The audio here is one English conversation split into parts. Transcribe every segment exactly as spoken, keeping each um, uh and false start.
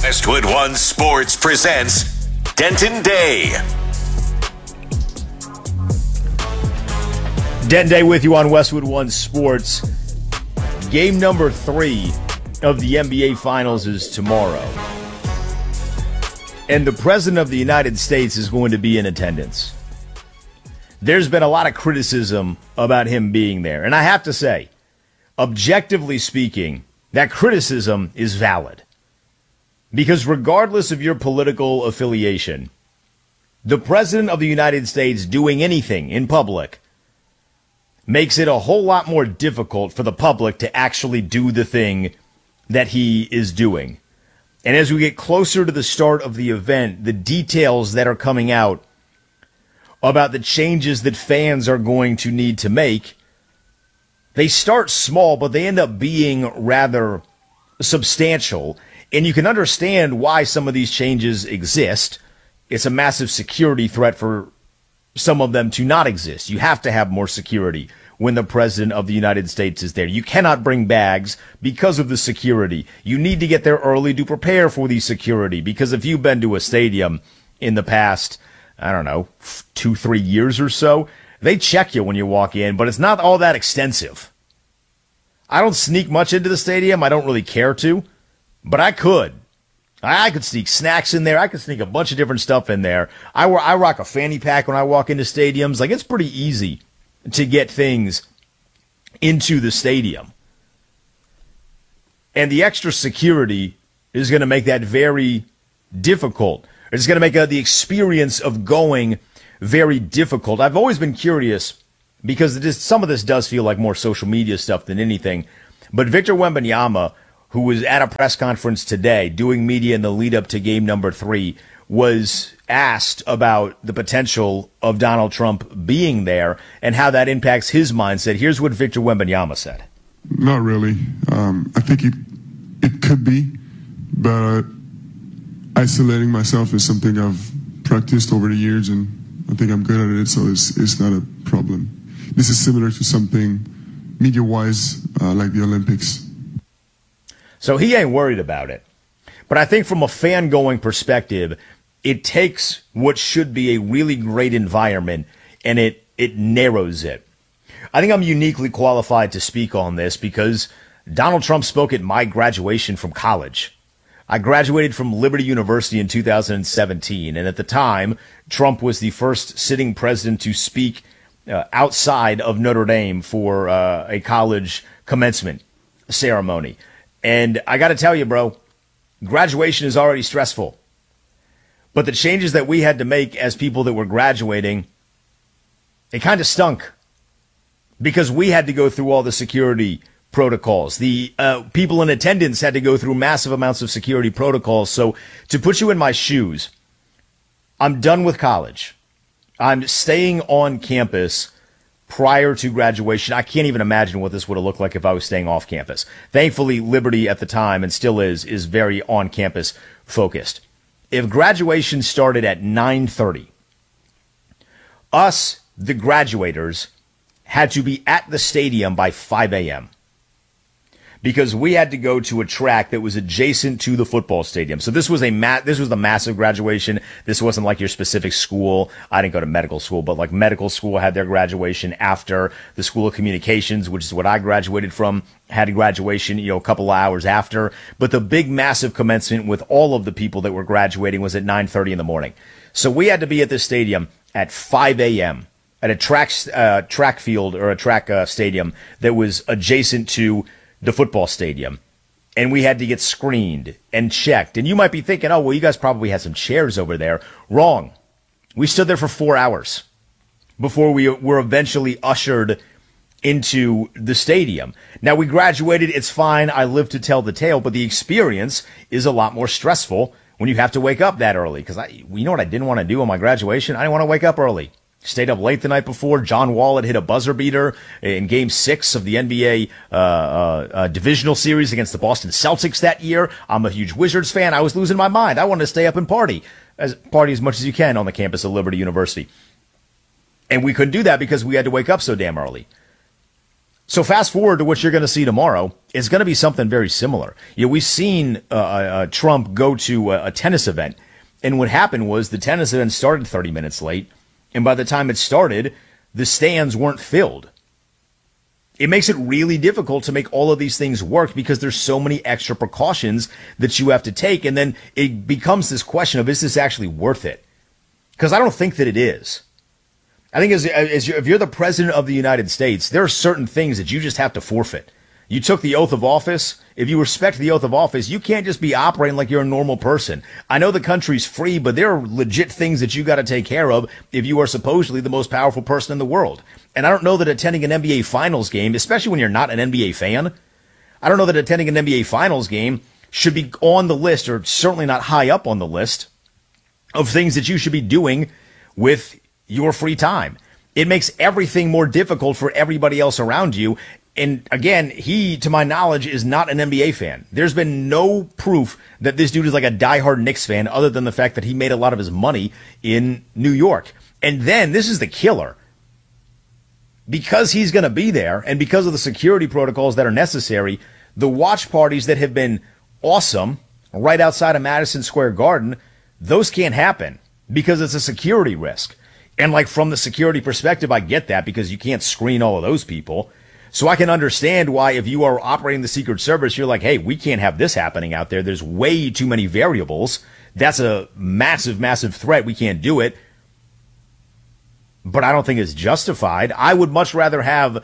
Westwood One Sports presents Denton Day. Denton Day with you on Westwood One Sports. Game number three of the N B A Finals is tomorrow. And the President of the United States is going to be in attendance. There's been a lot of criticism about him being there. And I have to say, objectively speaking, that criticism is valid. Because regardless of your political affiliation, the President of the United States doing anything in public makes it a whole lot more difficult for the public to actually do the thing that he is doing. And as we get closer to the start of the event, the details that are coming out about the changes that fans are going to need to make, they start small, but they end up being rather substantial. And you can understand why some of these changes exist. It's a massive security threat for some of them to not exist. You have to have more security when the President of the United States is there. You cannot bring bags because of the security. You need to get there early to prepare for the security, because if you've been to a stadium in the past, I don't know, two, three years or so, they check you when you walk in, but it's not all that extensive. I don't sneak much into the stadium. I don't really care to, but I could. I could sneak snacks in there. I could sneak a bunch of different stuff in there. I, I rock a fanny pack when I walk into stadiums. Like, it's pretty easy to get things into the stadium. And the extra security is going to make that very difficult. It's going to make uh, the experience of going very difficult. I've always been curious, because it is, some of this does feel like more social media stuff than anything. But Victor Wembanyama, who was at a press conference today doing media in the lead up to game number three, was asked about the potential of Donald Trump being there and how that impacts his mindset. Here's what Victor Wembanyama said. Not really. Um, I think it, it could be, but isolating myself is something I've practiced over the years, and I think I'm good at it, so it's, it's not a problem. This is similar to something media-wise, uh, like the Olympics. So he ain't worried about it. But I think from a fan-going perspective, it takes what should be a really great environment and it, it narrows it. I think I'm uniquely qualified to speak on this because Donald Trump spoke at my graduation from college. I graduated from Liberty University in two thousand seventeen, and at the time, Trump was the first sitting president to speak uh, outside of Notre Dame for uh, a college commencement ceremony. And I got to tell you, bro, graduation is already stressful. But the changes that we had to make as people that were graduating, it kind of stunk. Because we had to go through all the security protocols. The uh, people in attendance had to go through massive amounts of security protocols. So to put you in my shoes, I'm done with college. I'm staying on campus prior to graduation. I can't even imagine what this would have looked like if I was staying off campus. Thankfully, Liberty at the time, and still is, is very on-campus focused. If graduation started at nine thirty, us, the graduators, had to be at the stadium by five a.m. because we had to go to a track that was adjacent to the football stadium. So this was a ma- this was the massive graduation. This wasn't like your specific school. I didn't go to medical school, but like medical school had their graduation after. The School of Communications, which is what I graduated from, had a graduation, you know, a couple of hours after. But the big, massive commencement with all of the people that were graduating was at nine thirty in the morning. So we had to be at the stadium at five a.m. at a track uh, track field or a track uh, stadium that was adjacent to the football stadium, and we had to get screened and checked. And you might be thinking, oh, well, you guys probably had some chairs over there. Wrong. We stood there for four hours before we were eventually ushered into the stadium. Now, we graduated. It's fine. I live to tell the tale, but the experience is a lot more stressful when you have to wake up that early. Because I, you know what I didn't want to do on my graduation? I didn't want to wake up early. Stayed up late the night before. John Wall had hit a buzzer beater in Game Six of the N B A uh, uh, uh, divisional series against the Boston Celtics that year. I'm a huge Wizards fan. I was losing my mind. I wanted to stay up and party, as party as much as you can on the campus of Liberty University, and we couldn't do that because we had to wake up so damn early. So fast forward to what you're going to see tomorrow. It's going to be something very similar. You know, we've seen uh, uh, Trump go to a, a tennis event, and what happened was the tennis event started thirty minutes late, and by the time it started, the stands weren't filled. It makes it really difficult to make all of these things work because there's so many extra precautions that you have to take, and then it becomes this question of, is this actually worth it? Because I don't think that it is. I think as, as you're, if you're the president of the United States, there are certain things that you just have to forfeit. You took the oath of office. If you respect the oath of office, you can't just be operating like you're a normal person. I know the country's free, but there are legit things that you got to take care of if you are supposedly the most powerful person in the world. And I don't know that attending an N B A Finals game, especially when you're not an N B A fan, I don't know that attending an N B A Finals game should be on the list, or certainly not high up on the list, of things that you should be doing with your free time. It makes everything more difficult for everybody else around you. And again, he, to my knowledge, is not an N B A fan. There's been no proof that this dude is like a diehard Knicks fan, other than the fact that he made a lot of his money in New York. And then, this is the killer. Because he's going to be there, and because of the security protocols that are necessary, the watch parties that have been awesome right outside of Madison Square Garden, those can't happen because it's a security risk. And like from the security perspective, I get that because you can't screen all of those people. So I can understand why if you are operating the Secret Service, you're like, hey, we can't have this happening out there. There's way too many variables. That's a massive, massive threat. We can't do it. But I don't think it's justified. I would much rather have,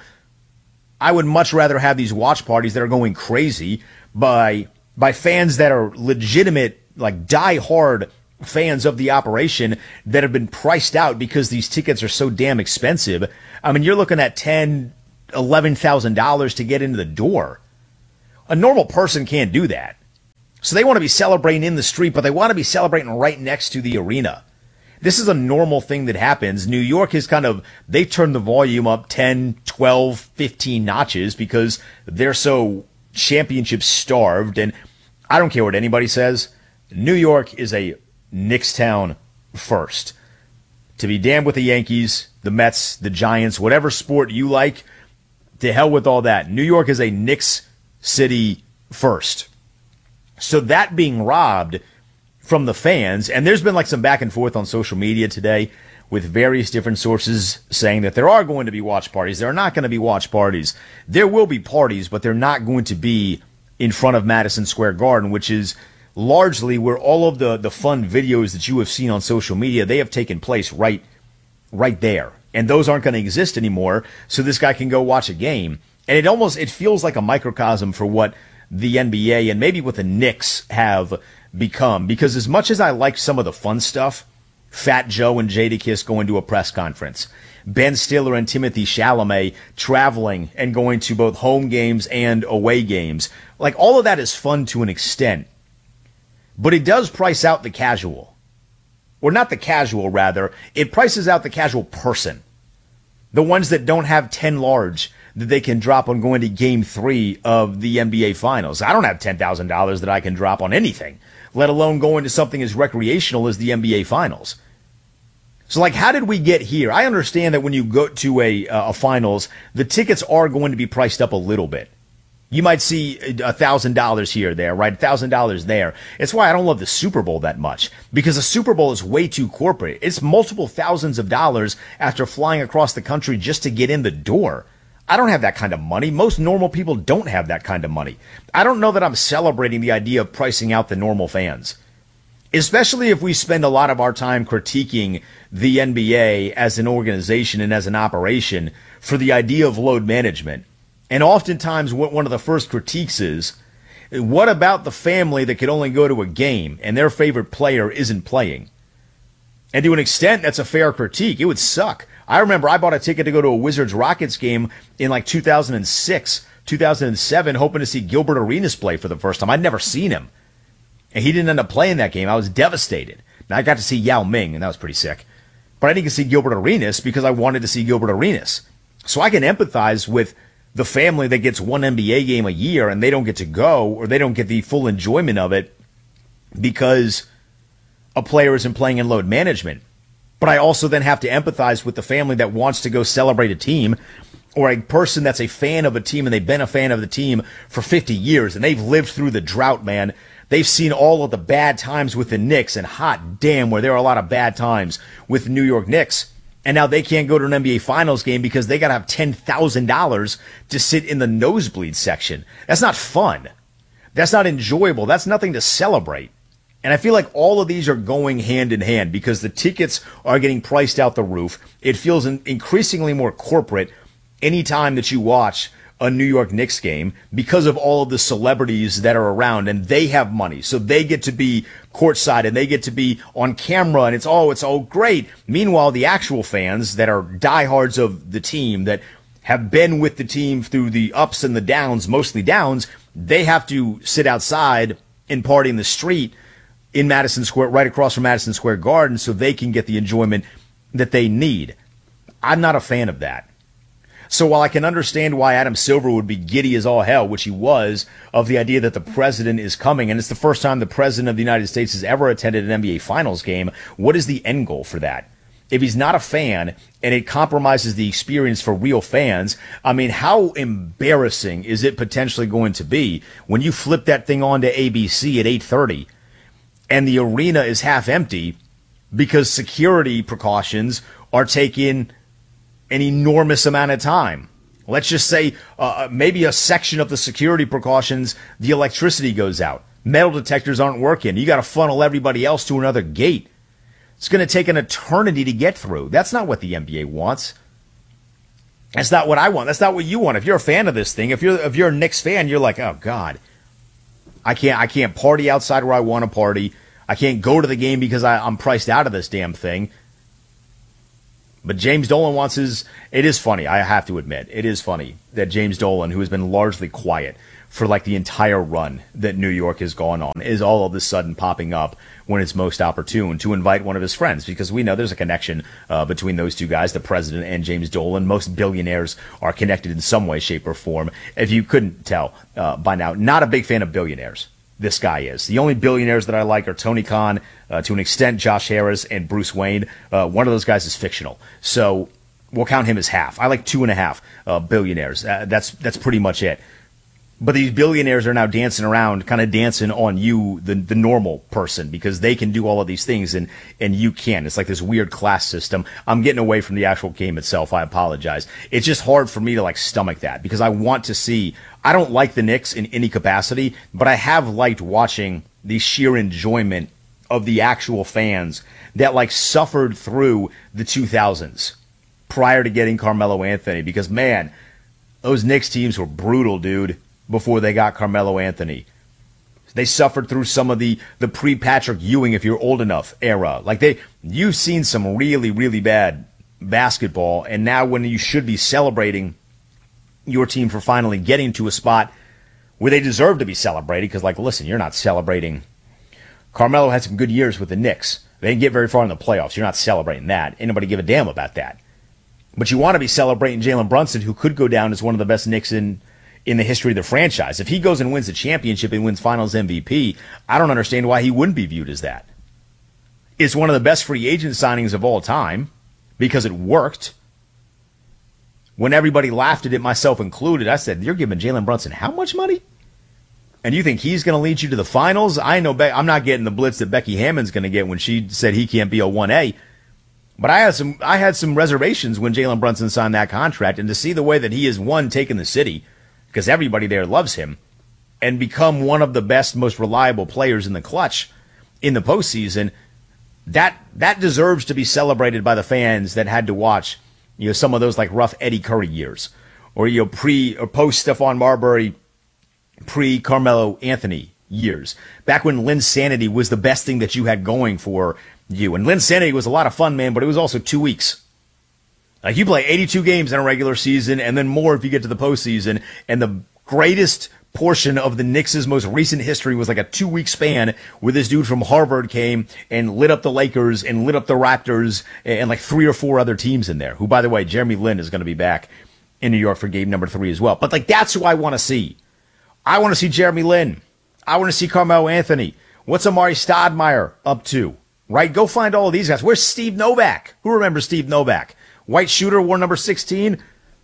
I would much rather have these watch parties that are going crazy by, by fans that are legitimate, like die-hard fans of the operation that have been priced out because these tickets are so damn expensive. I mean, you're looking at ten, eleven thousand dollars to get into the door. A normal person can't do that. So they want to be celebrating in the street, but they want to be celebrating right next to the arena. This is a normal thing that happens. New York is kind of, they turn the volume up ten, twelve, fifteen notches because they're so championship starved. And I don't care what anybody says. New York is a Knicks town first. To be damned with the Yankees, the Mets, the Giants, whatever sport you like, to hell with all that. New York is a Knicks city first. So that being robbed from the fans, and there's been like some back and forth on social media today with various different sources saying that there are going to be watch parties. There are not going to be watch parties. There will be parties, but they're not going to be in front of Madison Square Garden, which is largely where all of the, the fun videos that you have seen on social media, they have taken place right, right there. And those aren't going to exist anymore, so this guy can go watch a game. And it almost, it feels like a microcosm for what the N B A and maybe what the Knicks have become. Because as much as I like some of the fun stuff, Fat Joe and Jadakiss going to a press conference, Ben Stiller and Timothy Chalamet traveling and going to both home games and away games, like all of that is fun to an extent. But it does price out the casual. Or not the casual, rather. It prices out the casual person. The ones that don't have ten large that they can drop on going to game three of the N B A Finals. I don't have ten thousand dollars that I can drop on anything, let alone going to something as recreational as the N B A Finals. So, like, how did we get here? I understand that when you go to a, uh, a finals, the tickets are going to be priced up a little bit. You might see one thousand dollars here or there, right? one thousand dollars there. It's why I don't love the Super Bowl that much, because the Super Bowl is way too corporate. It's multiple thousands of dollars after flying across the country just to get in the door. I don't have that kind of money. Most normal people don't have that kind of money. I don't know that I'm celebrating the idea of pricing out the normal fans, especially if we spend a lot of our time critiquing the N B A as an organization and as an operation for the idea of load management. And oftentimes what one of the first critiques is, what about the family that could only go to a game and their favorite player isn't playing? And to an extent, that's a fair critique. It would suck. I remember I bought a ticket to go to a Wizards-Rockets game in like two thousand six, two thousand seven, hoping to see Gilbert Arenas play for the first time. I'd never seen him. And he didn't end up playing that game. I was devastated. Now, I got to see Yao Ming, and that was pretty sick. But I didn't get to see Gilbert Arenas because I wanted to see Gilbert Arenas. So I can empathize with the family that gets one N B A game a year and they don't get to go, or they don't get the full enjoyment of it because a player isn't playing in load management. But I also then have to empathize with the family that wants to go celebrate a team or a person that's a fan of a team and they've been a fan of the team for fifty years and they've lived through the drought, man. They've seen all of the bad times with the Knicks, and hot damn, where there are a lot of bad times with the New York Knicks. And now they can't go to an N B A Finals game because they got to have ten thousand dollars to sit in the nosebleed section. That's not fun. That's not enjoyable. That's nothing to celebrate. And I feel like all of these are going hand in hand because the tickets are getting priced out the roof. It feels increasingly more corporate anytime that you watch a New York Knicks game because of all of the celebrities that are around, and they have money. So they get to be courtside and they get to be on camera, and it's oh, it's all great. Meanwhile, the actual fans that are diehards of the team, that have been with the team through the ups and the downs, mostly downs, they have to sit outside and party in the street in Madison Square, right across from Madison Square Garden, so they can get the enjoyment that they need. I'm not a fan of that. So while I can understand why Adam Silver would be giddy as all hell, which he was, of the idea that the president is coming, and it's the first time the president of the United States has ever attended an N B A Finals game, what is the end goal for that? If he's not a fan and it compromises the experience for real fans, I mean, how embarrassing is it potentially going to be when you flip that thing on to A B C at eight thirty and the arena is half empty because security precautions are taking an enormous amount of time? Let's just say uh, maybe a section of the security precautions, the electricity goes out. Metal detectors aren't working. You got to funnel everybody else to another gate. It's going to take an eternity to get through. That's not what the N B A wants. That's not what I want. That's not what you want. If you're a fan of this thing, if you're if you're a Knicks fan, you're like, oh God, I can't I can't party outside where I want to party. I can't go to the game because I, I'm priced out of this damn thing. But James Dolan wants his... It is funny, I have to admit. It is funny that James Dolan, who has been largely quiet for like the entire run that New York has gone on, is all of a sudden popping up when it's most opportune to invite one of his friends, because we know there's a connection uh, between those two guys, the president and James Dolan. Most billionaires are connected in some way, shape, or form. If you couldn't tell uh, by now, not a big fan of billionaires. This guy is. The only billionaires that I like are Tony Khan, uh, to an extent Josh Harris, and Bruce Wayne. Uh, one of those guys is fictional, so we'll count him as half. I like two and a half uh, billionaires. Uh, that's that's pretty much it. But these billionaires are now dancing around, kind of dancing on you, the the normal person, because they can do all of these things and and you can't. It's like this weird class system. I'm getting away from the actual game itself. I apologize. It's just hard for me to like stomach that, because I want to see. I don't like the Knicks in any capacity, but I have liked watching the sheer enjoyment of the actual fans that like suffered through the two thousands prior to getting Carmelo Anthony, because man, those Knicks teams were brutal, dude. Before they got Carmelo Anthony, they suffered through some of the the pre-Patrick Ewing, if you're old enough, era. Like they, you've seen some really, really bad basketball, and now when you should be celebrating your team for finally getting to a spot where they deserve to be celebrated, because like, listen, you're not celebrating. Carmelo had some good years with the Knicks. They didn't get very far in the playoffs. You're not celebrating that. Ain't nobody give a damn about that. But you want to be celebrating Jalen Brunson, who could go down as one of the best Knicks in. in the history of the franchise. If he goes and wins the championship and wins Finals M V P, I don't understand why he wouldn't be viewed as that. It's one of the best free agent signings of all time because it worked. When everybody laughed at it, myself included, I said, you're giving Jalen Brunson how much money? And you think he's going to lead you to the finals? I know Be- I'm not getting the blitz that Becky Hammond's going to get when she said he can't be a one A. But I had some I had some reservations when Jalen Brunson signed that contract, and to see the way that he has, one, taken the city, because everybody there loves him, and become one of the best, most reliable players in the clutch in the postseason, that that deserves to be celebrated by the fans that had to watch, you know, some of those like rough Eddie Curry years, or you know, pre or post Stephon Marbury, pre Carmelo Anthony years, back when Linsanity was the best thing that you had going for you. And Linsanity was a lot of fun, man, but it was also two weeks. Like, you play eighty-two games in a regular season, and then more if you get to the postseason, and the greatest portion of the Knicks' most recent history was like a two-week span where this dude from Harvard came and lit up the Lakers and lit up the Raptors and like three or four other teams in there, who, by the way, Jeremy Lin is going to be back in New York for game number three as well. But, like, that's who I want to see. I want to see Jeremy Lin. I want to see Carmelo Anthony. What's Amari Stoudemire up to? Right? Go find all of these guys. Where's Steve Novak? Who remembers Steve Novak? White shooter, wore number sixteen.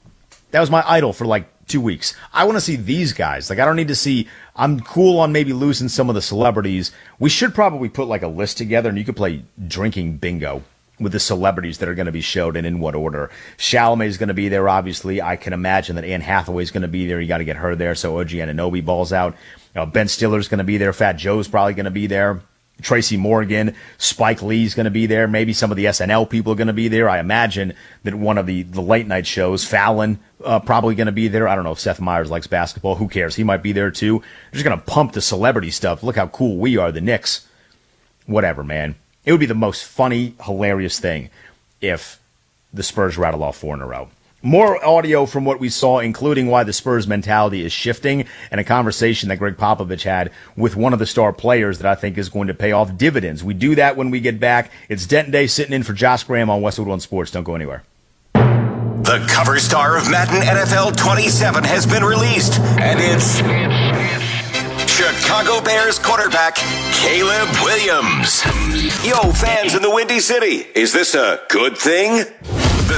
That was my idol for like two weeks. I want to see these guys. Like, I don't need to see, I'm cool on maybe losing some of the celebrities. We should probably put like a list together and you could play drinking bingo with the celebrities that are going to be showed and in what order. Chalamet's going to be there, obviously. I can imagine that Anne Hathaway's going to be there. You got to get her there, so O G Anunoby balls out. You know, Ben Stiller's going to be there. Fat Joe's probably going to be there. Tracy Morgan, Spike Lee's going to be there. Maybe some of the S N L people are going to be there. I imagine that one of the, the late night shows, Fallon, uh, probably going to be there. I don't know if Seth Meyers likes basketball. Who cares? He might be there too. They're just going to pump the celebrity stuff. Look how cool we are, the Knicks. Whatever, man. It would be the most funny, hilarious thing if the Spurs rattle off four in a row. More audio from what we saw, including why the Spurs mentality is shifting, and a conversation that Greg Popovich had with one of the star players that I think is going to pay off dividends. We do that when we get back. It's Denton Day sitting in for Josh Graham on Westwood One Sports. Don't go anywhere. The cover star of Madden N F L twenty-seven has been released, and it's Chicago Bears quarterback Caleb Williams. Yo, fans in the Windy City, is this a good thing?